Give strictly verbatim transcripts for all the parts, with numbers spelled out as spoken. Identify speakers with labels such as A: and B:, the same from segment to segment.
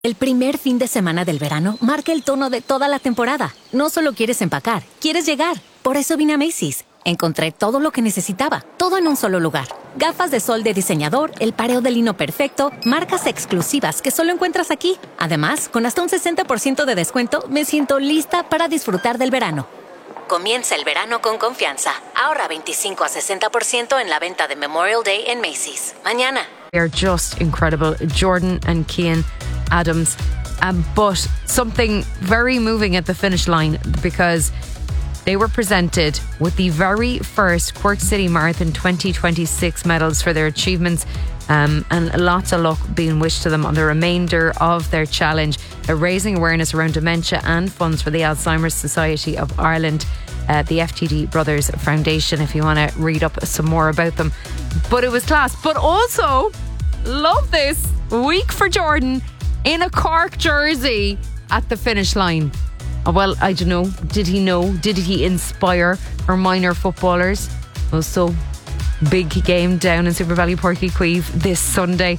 A: El primer fin de semana del verano marca el tono de toda la temporada. No solo quieres empacar, quieres llegar. Por eso vine a Macy's. Encontré todo lo que necesitaba, todo en un solo lugar. Gafas de sol de diseñador, el pareo de lino perfecto, marcas exclusivas que solo encuentras aquí. Además, con hasta un sesenta por ciento de descuento, me siento lista para disfrutar del verano. Comienza el verano con confianza. Ahorra veinticinco a sesenta por ciento en la venta de Memorial Day en Macy's. Mañana.
B: They're just incredible. Jordan and Cian Adams. Um, but something very moving at the finish line, because they were presented with the very first Cork City Marathon twenty twenty-six medals for their achievements, um, and lots of luck being wished to them on the remainder of their challenge. They're raising awareness around dementia and funds for the Alzheimer's Society of Ireland, uh, the F T D Brothers Foundation, if you want to read up some more about them. But it was class. But also, love this, week for Jordan in a Cork jersey at the finish line. Well, I don't know. Did he know? Did he inspire our minor footballers? Well, so big game down in Super Valley Porky Queeve this Sunday.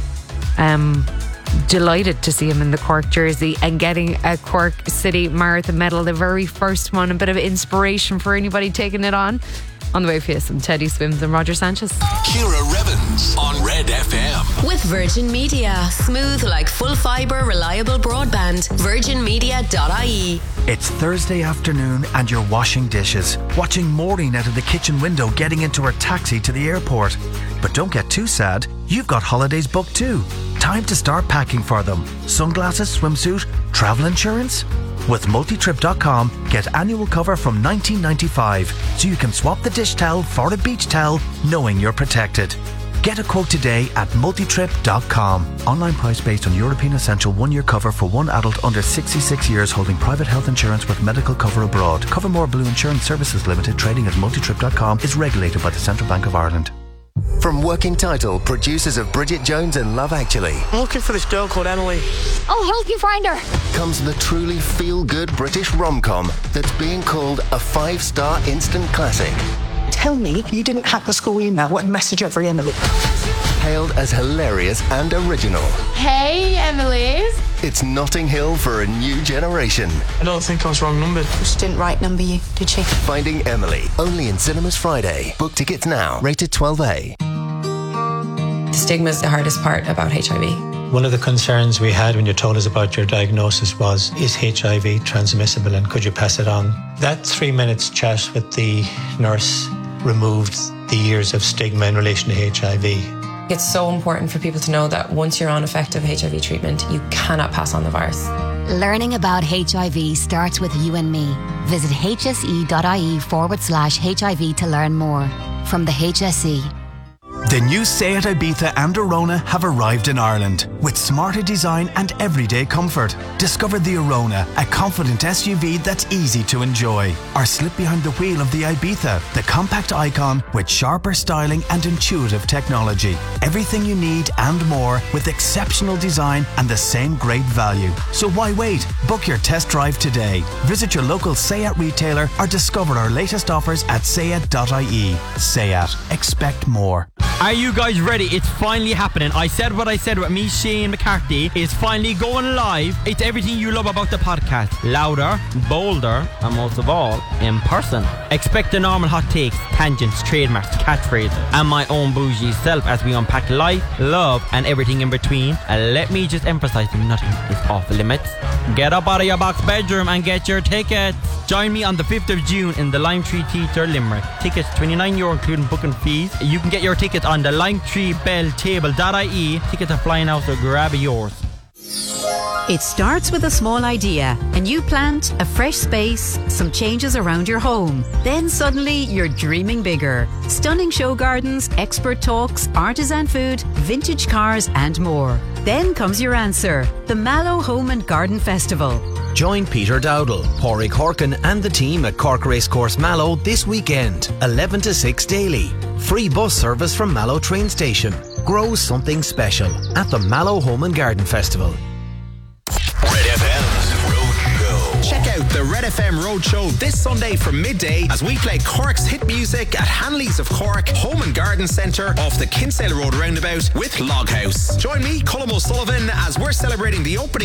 B: Um, delighted to see him in the Cork jersey and getting a Cork City Marathon medal, the very first one. A bit of inspiration for anybody taking it on. On the way for you, some Teddy Swims and Roger Sanchez.
C: Ciara Revens on Red F M.
D: With Virgin Media. Smooth like full fibre, reliable broadband. virgin media dot I E.
E: It's Thursday afternoon and you're washing dishes, watching Maureen out of the kitchen window getting into her taxi to the airport. But don't get too sad, you've got holidays booked too. Time to start packing for them. Sunglasses, swimsuit, travel insurance? With multitrip dot com, get annual cover from nineteen ninety-five, so you can swap the dish towel for a beach towel, knowing you're protected. Get a quote today at multitrip dot com. Online price based on European Essential one-year cover for one adult under sixty-six years holding private health insurance with medical cover abroad. Covermore Blue Insurance Services Limited, trading as multitrip dot com, is regulated by the Central Bank of Ireland.
C: From Working Title, producers of Bridget Jones and Love Actually.
F: I'm looking for this girl called Emily.
G: I'll help you find her.
C: Comes the truly feel-good British rom-com that's being called a five-star instant classic.
F: Tell me you didn't hack the school email. What message over Emily?
C: Hailed as hilarious and original.
G: Hey, Emily's.
C: It's Notting Hill for a new generation.
F: I don't think I was wrong numbered.
G: She didn't right number you, did she?
C: Finding Emily, only in cinemas Friday. Book tickets now. Rated twelve A.
H: The stigma is the hardest part about H I V.
I: One of the concerns we had when you told us about your diagnosis was, is H I V transmissible and could you pass it on? That three minutes chat with the nurse removed the years of stigma in relation to H I V.
H: It's so important for people to know that once you're on effective H I V treatment, you cannot pass on the virus.
J: Learning about H I V starts with you and me. Visit hse.ie forward slash HIV to learn more. From the H S E.
E: The new Seat Ibiza and Arona have arrived in Ireland with smarter design and everyday comfort. Discover the Arona, a confident S U V that's easy to enjoy. Or slip behind the wheel of the Ibiza, the compact icon with sharper styling and intuitive technology. Everything you need and more with exceptional design and the same great value. So why wait? Book your test drive today. Visit your local Seat retailer or discover our latest offers at seat dot I E. Seat. Expect more.
K: Are you guys ready? It's finally happening. I said what I said with me, Shane McCarthy. It's finally going live. It's everything you love about the podcast. Louder, bolder, and most of all, in person. Expect the normal hot takes, tangents, trademarks, catchphrases, and my own bougie self as we unpack life, love, and everything in between. And let me just emphasize that nothing is off limits. Get up out of your box bedroom and get your tickets. Join me on the fifth of June in the Lime Tree Theatre, Limerick. Tickets twenty-nine euro including booking fees. You can get your tickets on the lime tree bell table dot I E. Tickets are flying out, so grab yours.
L: It starts with a small idea and you plant a fresh space, some changes around your home. Then suddenly you're dreaming bigger. Stunning show gardens, expert talks, artisan food, vintage cars and more. Then comes your answer, the Mallow Home and Garden Festival.
M: Join Peter Dowdall, Pádraig Horkin and the team at Cork Racecourse Mallow this weekend, eleven to six daily. Free bus service from Mallow train station. Grow something special at the Mallow Home and Garden Festival.
C: Red F M's Road Show.
N: Check out the Red F M Roadshow this Sunday from midday as we play Cork's hit music at Hanley's of Cork, Home and Garden Centre off the Kinsale Road roundabout with Loghouse. Join me, Colm O'Sullivan, as we're celebrating the opening